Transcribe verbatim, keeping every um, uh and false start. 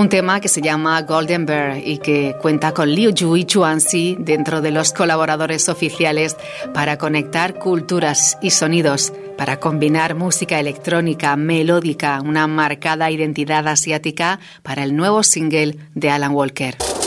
Un tema que se llama Golden Bear y que cuenta con Liu Yu y Chuanxi dentro de los colaboradores oficiales para conectar culturas y sonidos, para combinar música electrónica, melódica, una marcada identidad asiática para el nuevo single de Alan Walker.